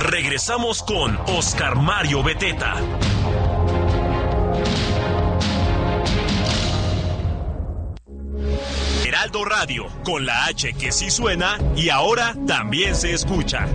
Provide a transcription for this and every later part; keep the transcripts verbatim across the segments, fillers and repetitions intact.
Regresamos con Oscar Mario Beteta. Heraldo Radio, con la H que sí suena y ahora también se escucha.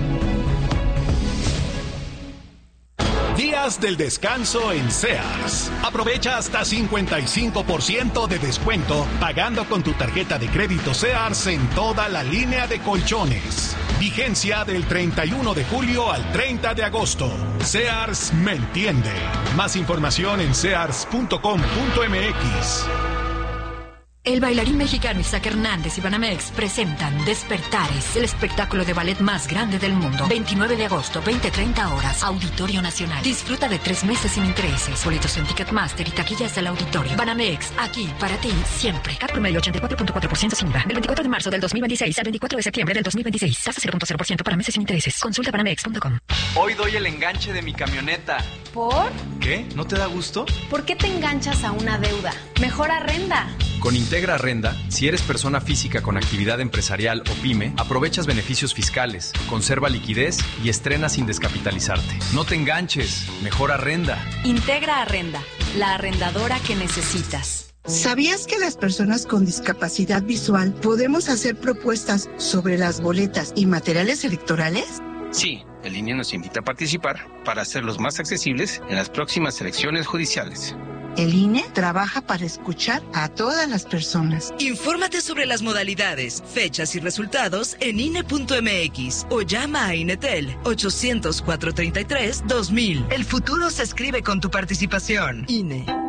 Días del descanso en Sears. Aprovecha hasta cincuenta y cinco por ciento de descuento pagando con tu tarjeta de crédito Sears en toda la línea de colchones. Vigencia del treinta y uno de julio al treinta de agosto. Sears me entiende. Más información en sears punto com punto m x. El bailarín mexicano Isaac Hernández y Banamex presentan Despertares, el espectáculo de ballet más grande del mundo. veintinueve de agosto, veinte treinta horas, Auditorio Nacional. Disfruta de tres meses sin intereses. Boletos en Ticketmaster y taquillas del auditorio. Banamex, aquí para ti, siempre. C A T promedio ochenta y cuatro punto cuatro por ciento sin I V A. Del veinticuatro de marzo del dos mil veintiséis al veinticuatro de septiembre del dos mil veintiséis. Tasa cero punto cero por ciento para meses sin intereses. Consulta banamex punto com. Hoy doy el enganche de mi camioneta. ¿Por? ¿Qué? ¿No te da gusto? ¿Por qué te enganchas a una deuda? Mejor arrenda. Con Integra Renda, si eres persona física con actividad empresarial o pyme, aprovechas beneficios fiscales, conserva liquidez y estrena sin descapitalizarte. No te enganches, mejor arrenda. Integra Arrenda, la arrendadora que necesitas. ¿Sabías que las personas con discapacidad visual podemos hacer propuestas sobre las boletas y materiales electorales? Sí, el I N E nos invita a participar para hacerlos más accesibles en las próximas elecciones judiciales. El I N E trabaja para escuchar a todas las personas. Infórmate sobre las modalidades, fechas y resultados en I N E punto m x o llama a Inetel ochocientos, cuatrocientos treinta y tres, dos mil. El futuro se escribe con tu participación. I N E.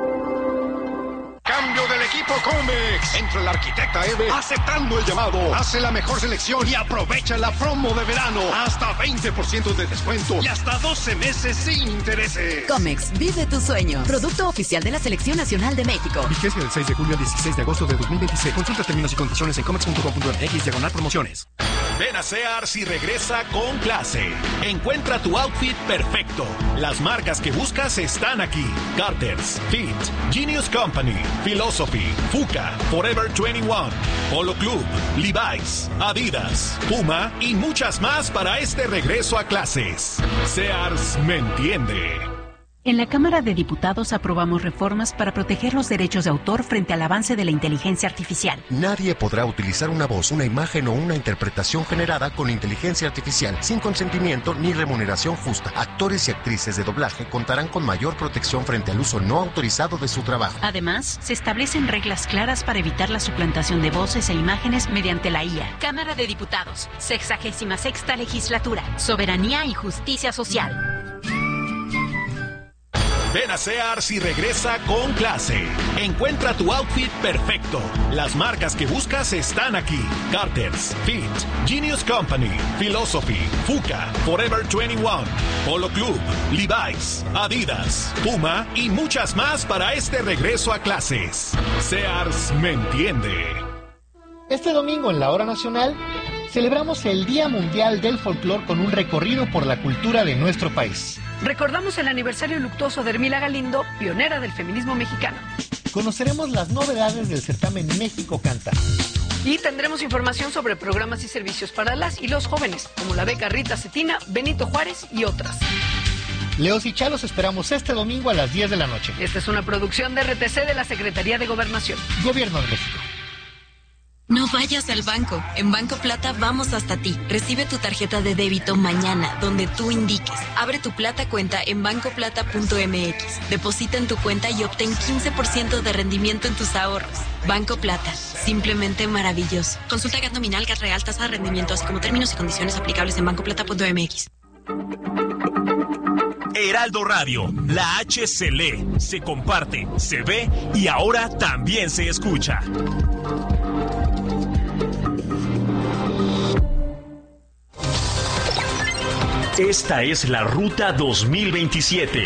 Cambio del equipo Comex. Entra el arquitecta Eve aceptando el llamado. Hace la mejor selección y aprovecha la promo de verano. Hasta veinte por ciento de descuento y hasta doce meses sin intereses. Comex, vive tu sueño. Producto oficial de la Selección Nacional de México. Vigencia del seis de julio al dieciséis de agosto de dos mil veintiséis. Consulta términos y condiciones en comex punto com punto m x diagonal promociones. Ven a Sears y regresa con clase. Encuentra tu outfit perfecto. Las marcas que buscas están aquí. Carter's, Fit, Genius Company, Philosophy, Fuka, Forever veintiuno, Polo Club, Levi's, Adidas, Puma y muchas más para este regreso a clases. Sears me entiende. En la Cámara de Diputados aprobamos reformas para proteger los derechos de autor frente al avance de la inteligencia artificial. Nadie podrá utilizar una voz, una imagen o una interpretación generada con inteligencia artificial sin consentimiento ni remuneración justa. Actores y actrices de doblaje contarán con mayor protección frente al uso no autorizado de su trabajo. Además, se establecen reglas claras para evitar la suplantación de voces e imágenes mediante la I A. Cámara de Diputados, sexagésima sexta legislatura. Soberanía y justicia social. Ven a Sears y regresa con clase. Encuentra tu outfit perfecto. Las marcas que buscas están aquí. Carter's, Fit, Genius Company, Philosophy, Fuka, Forever veintiuno, Polo Club, Levi's, Adidas, Puma y muchas más para este regreso a clases. Sears me entiende. Este domingo en la Hora Nacional celebramos el Día Mundial del Folclor con un recorrido por la cultura de nuestro país. Recordamos el aniversario luctuoso de Hermila Galindo, pionera del feminismo mexicano. Conoceremos las novedades del certamen México Canta. Y tendremos información sobre programas y servicios para las y los jóvenes, como la beca Rita Cetina, Benito Juárez y otras. Leos y Chalos esperamos este domingo a las diez de la noche. Esta es una producción de R T C de la Secretaría de Gobernación. Gobierno de México. No vayas al banco. En Banco Plata vamos hasta ti. Recibe tu tarjeta de débito mañana, donde tú indiques. Abre tu Plata cuenta en banco plata punto m x. Deposita en tu cuenta y obtén quince por ciento de rendimiento en tus ahorros. Banco Plata. Simplemente maravilloso. Consulta G A T nominal, G A T real, tasa de rendimiento, así como términos y condiciones aplicables en banco plata punto m x. Heraldo Radio, la H se lee, se comparte, se ve y ahora también se escucha. Esta es la Ruta dos mil veintisiete.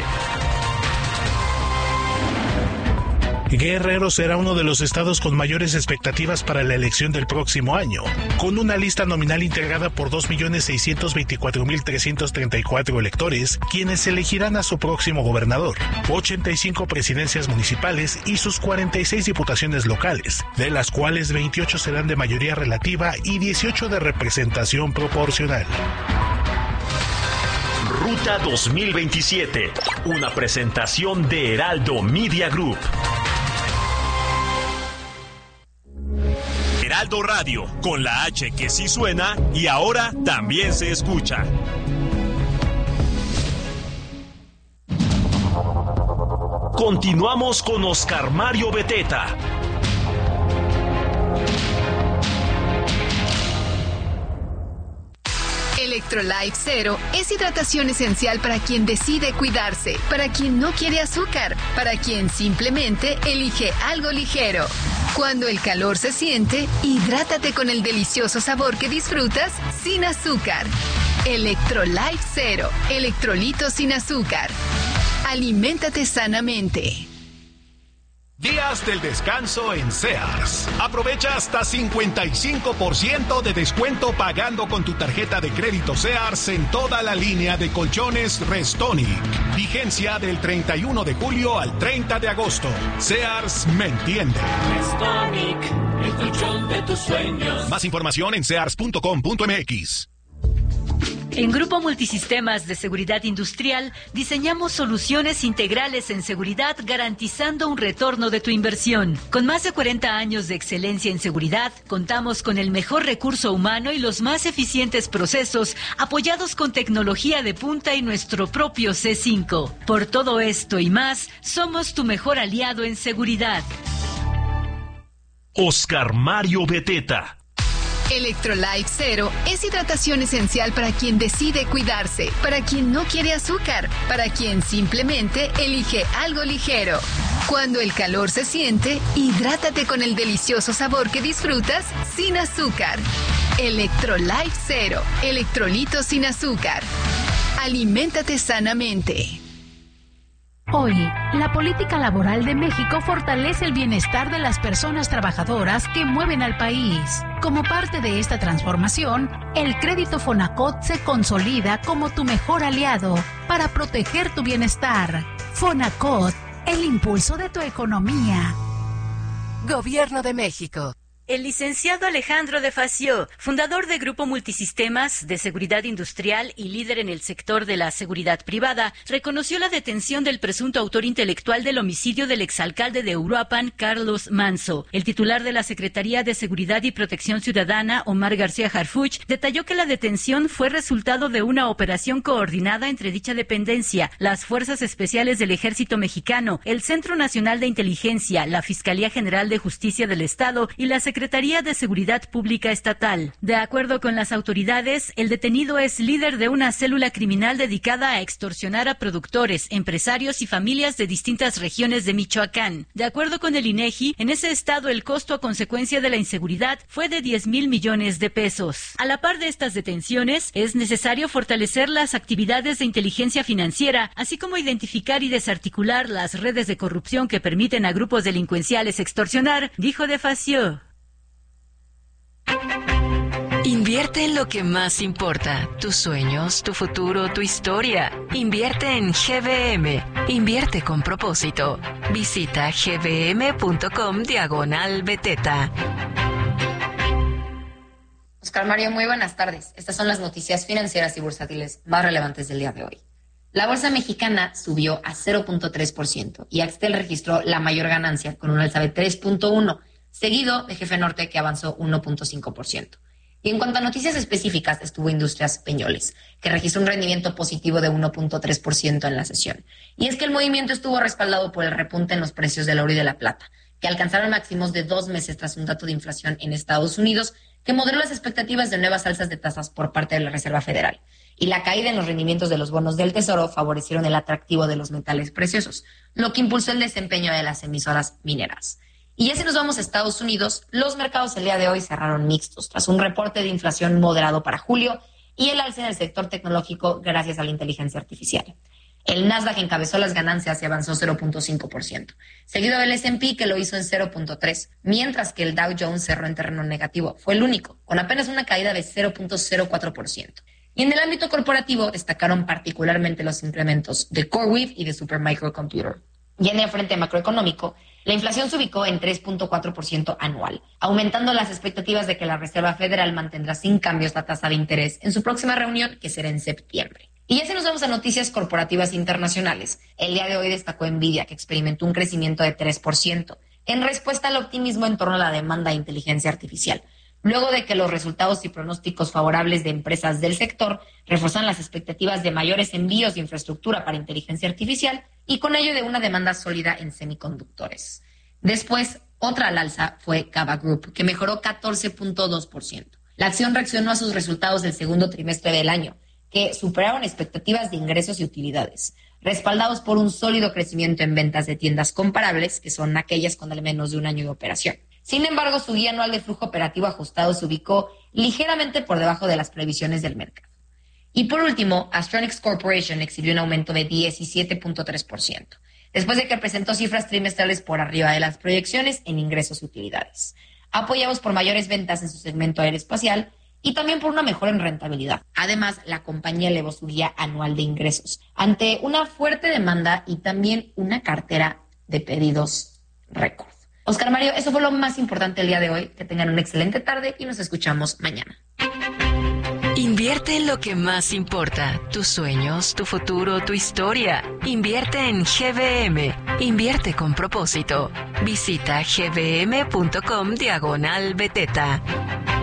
Guerrero será uno de los estados con mayores expectativas para la elección del próximo año, con una lista nominal integrada por dos millones seiscientos veinticuatro mil trescientos treinta y cuatro electores, quienes elegirán a su próximo gobernador, ochenta y cinco presidencias municipales y sus cuarenta y seis diputaciones locales, de las cuales veintiocho serán de mayoría relativa y dieciocho de representación proporcional. Ruta dos mil veintisiete, una presentación de Heraldo Media Group. Heraldo Radio, con la H que sí suena y ahora también se escucha. Continuamos con Oscar Mario Beteta. Electrolyte Zero es hidratación esencial para quien decide cuidarse, para quien no quiere azúcar, para quien simplemente elige algo ligero. Cuando el calor se siente, hidrátate con el delicioso sabor que disfrutas sin azúcar. Electrolyte Zero, electrolitos sin azúcar. Aliméntate sanamente. Días del descanso en Sears. Aprovecha hasta cincuenta y cinco por ciento de descuento pagando con tu tarjeta de crédito Sears en toda la línea de colchones Restonic. Vigencia del treinta y uno de julio al treinta de agosto. Sears me entiende. Restonic, el colchón de tus sueños. Más información en sears punto com punto m x. En Grupo Multisistemas de Seguridad Industrial diseñamos soluciones integrales en seguridad garantizando un retorno de tu inversión. Con más de cuarenta años de excelencia en seguridad, contamos con el mejor recurso humano y los más eficientes procesos apoyados con tecnología de punta y nuestro propio C cinco. Por todo esto y más, somos tu mejor aliado en seguridad. Oscar Mario Beteta. Electrolyte Zero es hidratación esencial para quien decide cuidarse, para quien no quiere azúcar, para quien simplemente elige algo ligero. Cuando el calor se siente, hidrátate con el delicioso sabor que disfrutas sin azúcar. Electrolyte Zero, electrolitos sin azúcar. Aliméntate sanamente. Hoy, la política laboral de México fortalece el bienestar de las personas trabajadoras que mueven al país. Como parte de esta transformación, el crédito Fonacot se consolida como tu mejor aliado para proteger tu bienestar. Fonacot, el impulso de tu economía. Gobierno de México. El licenciado Alejandro de Facio, fundador de Grupo Multisistemas de Seguridad Industrial y líder en el sector de la seguridad privada, reconoció la detención del presunto autor intelectual del homicidio del exalcalde de Uruapan, Carlos Manso. El titular de la Secretaría de Seguridad y Protección Ciudadana, Omar García Harfuch, detalló que la detención fue resultado de una operación coordinada entre dicha dependencia, las Fuerzas Especiales del Ejército Mexicano, el Centro Nacional de Inteligencia, la Fiscalía General de Justicia del Estado y la Secretaría de Seguridad Pública Estatal. De acuerdo con las autoridades, el detenido es líder de una célula criminal dedicada a extorsionar a productores, empresarios y familias de distintas regiones de Michoacán. De acuerdo con el INEGI, en ese estado el costo a consecuencia de la inseguridad fue de diez mil millones de pesos. A la par de estas detenciones, es necesario fortalecer las actividades de inteligencia financiera, así como identificar y desarticular las redes de corrupción que permiten a grupos delincuenciales extorsionar, dijo de Facio. Invierte en lo que más importa, tus sueños, tu futuro, tu historia. Invierte en G B M. Invierte con propósito. Visita gbm.com diagonal beteta. Oscar Mario, muy buenas tardes. Estas son las noticias financieras y bursátiles más relevantes del día de hoy. La bolsa mexicana subió a cero punto tres por ciento y Axtel registró la mayor ganancia con un alza de tres punto uno por ciento, seguido de Jefe Norte que avanzó uno punto cinco por ciento. Y en cuanto a noticias específicas, estuvo Industrias Peñoles, que registró un rendimiento positivo de uno punto tres por ciento en la sesión. Y es que el movimiento estuvo respaldado por el repunte en los precios del oro y de la plata, que alcanzaron máximos de dos meses tras un dato de inflación en Estados Unidos que moderó las expectativas de nuevas alzas de tasas por parte de la Reserva Federal. Y la caída en los rendimientos de los bonos del Tesoro favorecieron el atractivo de los metales preciosos, lo que impulsó el desempeño de las emisoras mineras. Y ya si nos vamos a Estados Unidos, los mercados el día de hoy cerraron mixtos, tras un reporte de inflación moderado para julio y el alza en el sector tecnológico gracias a la inteligencia artificial. El Nasdaq encabezó las ganancias y avanzó cero punto cinco por ciento, seguido del ese and pe que lo hizo en cero punto tres por ciento, mientras que el Dow Jones cerró en terreno negativo. Fue el único, con apenas una caída de cero punto cero cuatro por ciento. Y en el ámbito corporativo destacaron particularmente los incrementos de CoreWeave y de Supermicro Computer. Y en el frente macroeconómico, la inflación se ubicó en tres punto cuatro por ciento anual, aumentando las expectativas de que la Reserva Federal mantendrá sin cambios la tasa de interés en su próxima reunión, que será en septiembre. Y ya si nos vamos a noticias corporativas internacionales, el día de hoy destacó Nvidia, que experimentó un crecimiento de tres por ciento en respuesta al optimismo en torno a la demanda de inteligencia artificial, luego de que los resultados y pronósticos favorables de empresas del sector reforzan las expectativas de mayores envíos de infraestructura para inteligencia artificial y con ello de una demanda sólida en semiconductores. Después, otra al alza fue Cava Group, que mejoró catorce punto dos por ciento. La acción reaccionó a sus resultados del segundo trimestre del año, que superaron expectativas de ingresos y utilidades, respaldados por un sólido crecimiento en ventas de tiendas comparables, que son aquellas con al menos de un año de operación. Sin embargo, su guía anual de flujo operativo ajustado se ubicó ligeramente por debajo de las previsiones del mercado. Y por último, Astronics Corporation exhibió un aumento de diecisiete punto tres por ciento, después de que presentó cifras trimestrales por arriba de las proyecciones en ingresos y utilidades, apoyados por mayores ventas en su segmento aeroespacial y también por una mejora en rentabilidad. Además, la compañía elevó su guía anual de ingresos ante una fuerte demanda y también una cartera de pedidos récord. Oscar Mario, eso fue lo más importante el día de hoy. Que tengan una excelente tarde y nos escuchamos mañana. Invierte en lo que más importa, tus sueños, tu futuro, tu historia. Invierte en G B M. Invierte con propósito. Visita gbm.com diagonal beteta.